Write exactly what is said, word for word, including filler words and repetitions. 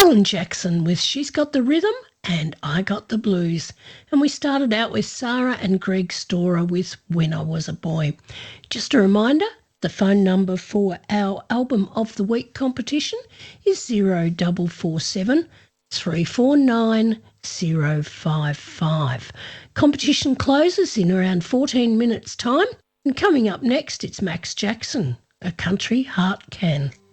Alan Jackson with She's Got the Rhythm and I Got the Blues. And we started out with Sarah and Greg Storer with When I Was a Boy. Just a reminder, the phone number for our Album of the Week competition is zero four four seven, three four nine, zero five five. Competition closes in around fourteen minutes' time. And coming up next, it's Max Jackson, A Country Heart Can.